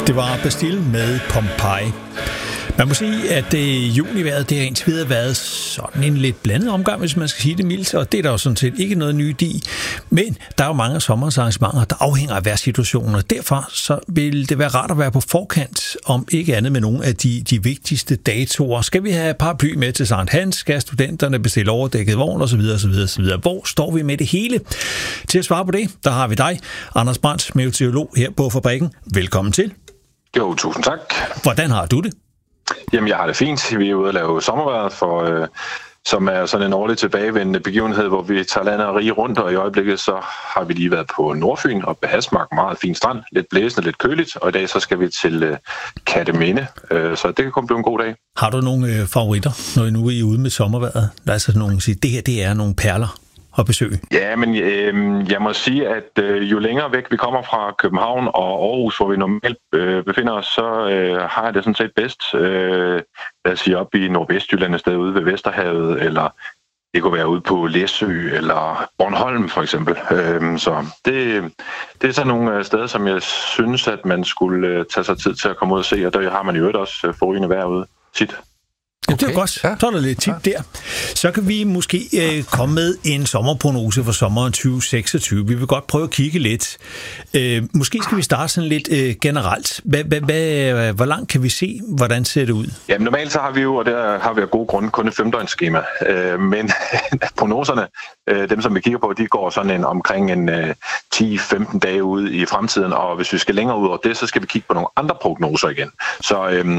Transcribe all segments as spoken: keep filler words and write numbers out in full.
Det var Bastille med Pompeii. Man må sige, at det junivejret, det har indtil videre været sådan en lidt blandet omgang, hvis man skal sige det mildt, og det er der jo sådan set ikke noget nyt i. Men der er jo mange sommerarrangementer, der afhænger af vejrsituationen, og derfor så vil det være rart at være på forkant, om ikke andet med nogle af de, de vigtigste datoer. Skal vi have paraply med til Sankt Hans? Skal studenterne bestille overdækket vogn osv. osv. osv. Hvor står vi med det hele? Til at svare på det, der har vi dig, Anders Brandt, meteorolog her på Fabrikken. Velkommen til. Jo, tusind tak. Hvordan har du det? Jamen, jeg har det fint. Vi er ude at lave sommervejret, for, øh, som er sådan en årligt tilbagevendende begivenhed, hvor vi tager landet og rige rundt, og i øjeblikket så har vi lige været på Nordfyn og på Hasmark, meget fin strand, lidt blæsende, lidt køligt, og i dag så skal vi til øh, Katteminde, øh, så det kan komme blive en god dag. Har du nogle øh, favoritter, når I nu er ude med sommervejret? Der er sådan nogle, sige, det her det er nogle perler at besøge. Ja, men øh, jeg må sige, at øh, jo længere væk vi kommer fra København og Aarhus, hvor vi normalt øh, befinder os, så øh, har jeg det sådan set bedst. Øh, lad os sige op i Nordvestjylland, et sted ude ved Vesterhavet, eller det kunne være ude på Læsø eller Bornholm for eksempel. Øh, så det, det er sådan nogle steder, som jeg synes, at man skulle øh, tage sig tid til at komme ud og se, og der har man jo også øh, forrygende vejr ude tit. Okay. Det er godt. Så er der lidt tip der. Så kan vi måske øh, komme med en sommerprognose for sommeren tyve seksogtyve. Vi vil godt prøve at kigge lidt. Øh, måske skal vi starte sådan lidt øh, generelt. Hva, hva, hva, hvor langt kan vi se, hvordan ser det ud? Jamen normalt så har vi jo, og der har vi af gode grunde, kun et femdøgnsskema. Øh, men prognoserne, øh, dem som vi kigger på, de går sådan en, omkring en øh, ti femten dage ude i fremtiden. Og hvis vi skal længere ud over det, så skal vi kigge på nogle andre prognoser igen. Så øh,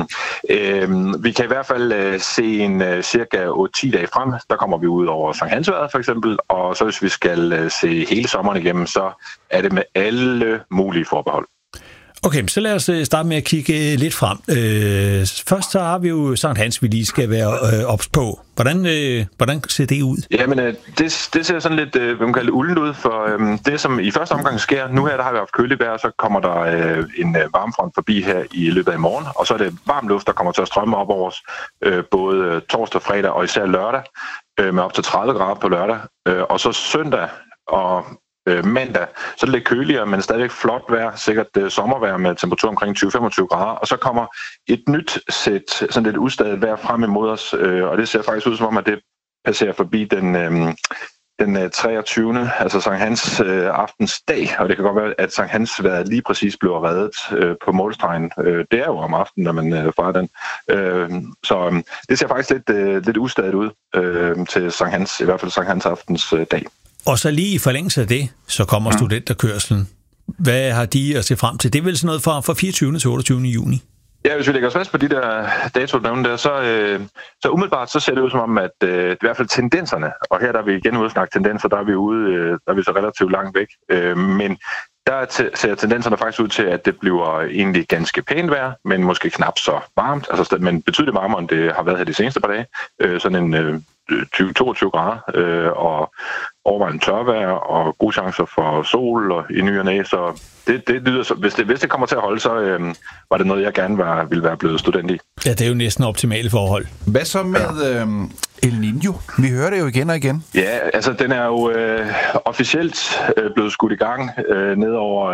øh, vi kan i hvert fald øh, se en uh, cirka otte ti dage frem, der kommer vi ud over Sankt Hansvejret for eksempel, og så hvis vi skal uh, se hele sommeren igennem, så er det med alle mulige forbehold. Okay, så lad os starte med at kigge lidt frem. Øh, først så har vi jo Sankt Hans, vi lige skal være øh, ops på. Hvordan, øh, hvordan ser det ud? Jamen, øh, det, det ser sådan lidt, øh, hvad man kalder det, uldent ud, for øh, det som i første omgang sker, nu her der har vi haft køligt vejr, så kommer der øh, en øh, varmefront forbi her i løbet af i morgen, og så er det varm luft, der kommer til at strømme op over os, øh, både torsdag, fredag og især lørdag, øh, med op til tredive grader på lørdag, øh, og så søndag og Øh, mandag, så er det lidt køligere, men stadigvæk flot vejr, sikkert øh, sommervejr med temperatur omkring tyve til femogtyve grader, og så kommer et nyt sæt, sådan lidt ustadigt vejr frem imod os, øh, og det ser faktisk ud som om, at det passerer forbi den, øh, den øh, treogtyvende, altså Sankt Hans øh, aftens dag, og det kan godt være, at Sankt Hans vejret lige præcis bliver reddet øh, på målstregen. Øh, det er jo om aftenen, når man øh, fejrer den. Øh, så øh, det ser faktisk lidt, øh, lidt ustadigt ud øh, til Sankt Hans, i hvert fald Sankt Hans aftens øh, dag. Og så lige i forlængelse af det, så kommer mm. studenterkørslen. Hvad har de at se frem til? Det er vel sådan noget fra, fra fireogtyvende til otteogtyvende juni? Ja, hvis vi lægger os fast på de der datoer, der, så, øh, så umiddelbart så ser det ud som om, at øh, i hvert fald tendenserne, og her der er vi igen ude at snakke tendenser, der er vi ude, øh, der er vi så relativt langt væk, øh, men der t- ser tendenserne faktisk ud til, at det bliver egentlig ganske pænt vejr, men måske knap så varmt, altså, men betydeligt varmere, end det har været her de seneste par dage, øh, sådan en øh, tyve til toogtyve grader, øh, og overvejende tørvejr og gode chancer for sol og i ny og næ, så det, det lyder så, hvis det, hvis det kommer til at holde, så øh, var det noget, jeg gerne var, ville være blevet student i. Ja, det er jo næsten optimale forhold. Hvad så med ja. øh, El Niño? Vi hører det jo igen og igen. Ja, altså den er jo øh, officielt øh, blevet skudt i gang øh, ned over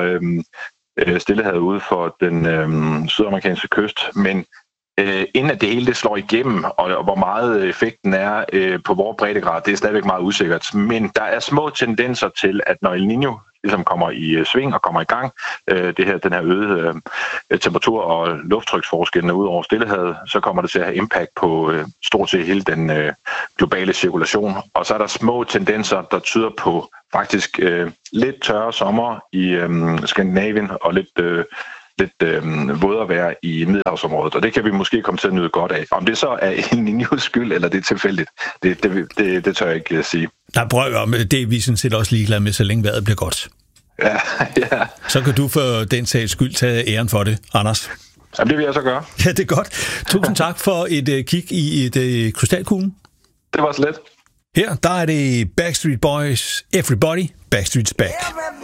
øh, Stillehavet ude for den øh, sydamerikanske kyst, men Øh, inden at det hele det slår igennem, og, og hvor meget effekten er øh, på vores breddegrad, det er stadigvæk meget usikkert. Men der er små tendenser til, at når El Niño ligesom kommer i øh, sving og kommer i gang, øh, det her, den her øgede øh, temperatur- og lufttryksforskellene ud over Stillehavet, så kommer det til at have impact på øh, stort set hele den øh, globale cirkulation. Og så er der små tendenser, der tyder på faktisk øh, lidt tørre sommer i øh, Skandinavien og lidt øh, lidt øh, vådere vejr i Middelhavsområdet, og det kan vi måske komme til at nyde godt af. Om det så er El Niños skyld, eller det er tilfældigt, det, det, det, det tør jeg ikke sige. Der prøver om det er vi sådan set også ligeglade med, så længe vejret bliver godt. Ja, ja. Så kan du for den sags skyld tage æren for det, Anders. Jamen, det vil jeg så gøre. Ja, det er godt. Tusind tak for et uh, kig i et uh, krystalkuglen. Det var så let. Her, der er det Backstreet Boys, Everybody, Backstreet's Back.